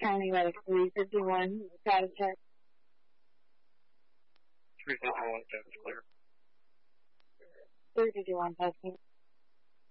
County Medic 351, status check. 351, that's clear. 351, testing.